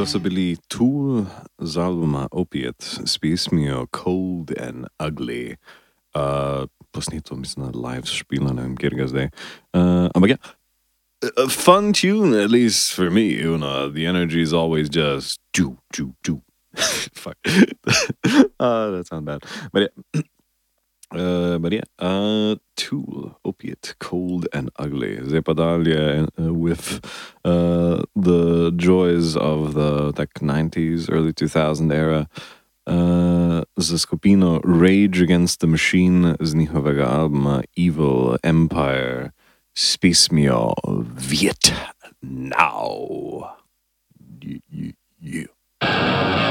To so bili Tool z albuma Opiate s pesmijo Cold and Ugly. Posneto, mislim, na live špila, ne vem, kjer ga zdaj. Ampak ja, a fun tune, at least for me, you know, the energy is always just choo, choo, choo. Fuck. That sounds bad. But yeah, Tool, Opiate, Cold and Ugly. Zdaj pa dalje with the joys of the 90s, early 2000 era za skupino Rage Against the Machine z njihovega albuma Evil Empire s pesmijo Viet Now. Yeah.